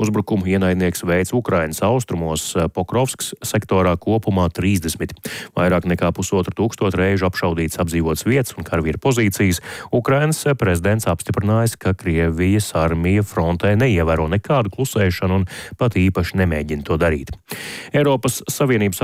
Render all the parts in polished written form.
Uzbrukumu ienaidnieks veids Ukrainas austrumos Pokrovskas sektorā kopumā 30. Vairāk nekā 1500 reižu apšaudīts apdzīvotas vietas un karavīru pozīcijas. Ukrainas prezidents apstiprinājis, ka Krievijas armija frontē neievēro nekādu klusēšanu un pat īpaši nemēģina to darīt. Eiropas Savienības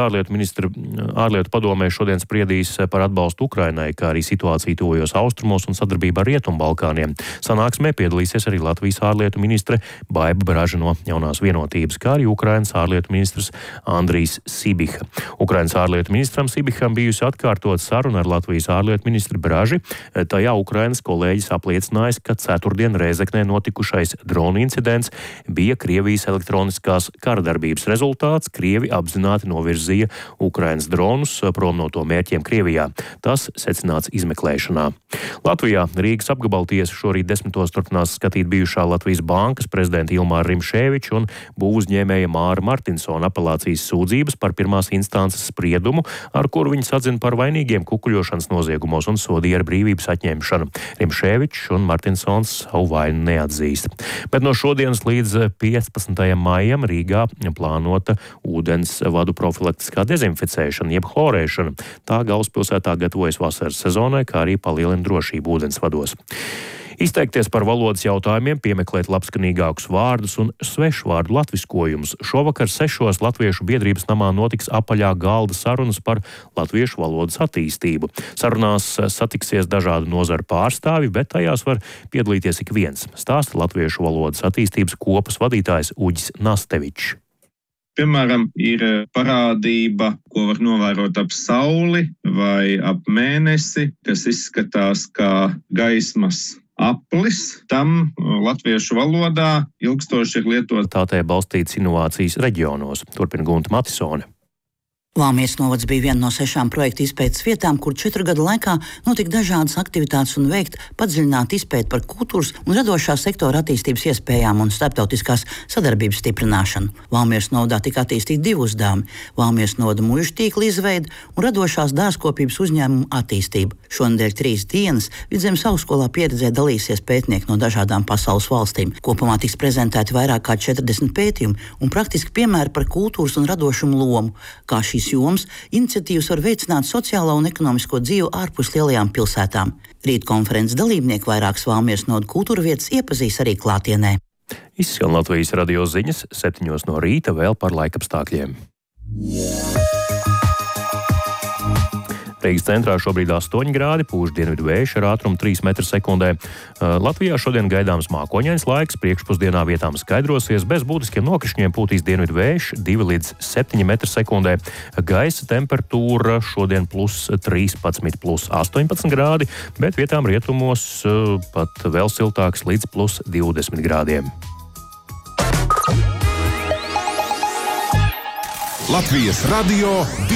ārlietu padomē šodien spriedīs par atbalstu Ukrainai, kā arī situāciju tuvajos austrumos un sadarbību ar Rietumbalkāniem. Sanāksmē piedalīsies arī Latvijas ārlietu ministre Baiba Braža no Jaunās vienotības, kā arī Ukrainas ārlietu ministrs Andrijs Sibiha. Ukrainas ārlietu ministram Sibiham bijusi atkārtot saruna ar Latvijas ārlietu ministru Braži. Tajā Ukrainas kolēģis apliecinājis, ka ceturtdien Rēzeknē notikušais dronu incidents bija Krievijas elektroniskās karadarbības rezultāts. Krievi apzināti novirzīja Ukrainas dronus prom no to mērķiem Krievijā. Tas secināts izmeklēšanā. Latvijā Rīgas apgabaltiesa šorīt 10. turpinās skatīt bijušā Latvijas bankas prezidenta Ilmāra Rimšēviča un būvuzņēmēja Māra Martinsona apelācijas sūdzības par pirmās instances spriedumu, ar kuru viņas atzina par vainīgiem kukuļošanas noziegumos un sodīja ar brīvības atņemšanu. Rimšēvičs un Martinsons savu vainu neatzīst. Bet no šodienas līdz 15. maijam Rīgā plānota ūdens vadu profilaktiskā dezinficēšana, jeb chlorēšana. Tā galvaspilsētā gatavojas vasaras sezonai, kā arī palielina drošību ūdensvados. Izteikties par valodas jautājumiem, piemeklēt labskanīgākus vārdus un svešvārdu latviskojumus. Šovakar 6. Latviešu biedrības namā notiks apaļā galda sarunas par latviešu valodas attīstību. Sarunās satiksies dažādu nozaru pārstāvi, bet tajās var piedalīties ik viens, stāsta latviešu valodas attīstības kopas vadītājs Uģis Nastevičs. Piemēram, ir parādība, ko var novērot ap sauli vai ap mēnesi, kas izskatās kā gaismas aplis. Tam latviešu valodā ilgstoši ir lietot. Tātē balstītas inovācijas reģionos, turpina Gunta Matisone. Valmieras novads bija viena no 6 projektu izpētes vietām, kur 4 gadu laikā notika dažādas aktivitātes un veikt padziļinātu izpēti par kultūras un radošā sektora attīstības iespējām un starptautiskās sadarbības stiprināšanu. Valmieras novadā tika attīstīti 2 uzdevumi - Valmieras novada muižu tīkla izveide un radošās dārzkopības uzņēmumu attīstība. Šonedēļ 3 dienas Vidzemes augstskolā pieredzē dalīsies pētnieki no dažādām pasaules valstīm. Kopumā tiks prezentēti vairāk kā 40 pētījumi un praktiski piemēri par kultūras un radošumu lomu, kā šīs jomas iniciatīvas var veicināt sociālo un ekonomisko dzīvi ārpus lielajām pilsētām. Rīt konferences dalībnieki vairākas Valmieras novada kultūra vietas iepazīs arī klātienē. Izskan Latvijas radio ziņas 7 no rīta vēl par laikapstākļiem. Rīgas centrā šobrīd 8 grādi, pūš dienvidu vējš ar ātrumu 3 m/sekundē. Latvijā šodien gaidāms mākoņains laiks, priekšpusdienā vietām skaidrosies, bez būtiskiem nokrišņiem pūtīs dienvidu vējš 2 līdz 7 m/sekundē. Gaisa temperatūra šodien +13, +18 grādi, bet vietām rietumos pat vēl siltāks līdz +20 grādiem. Latvijas radio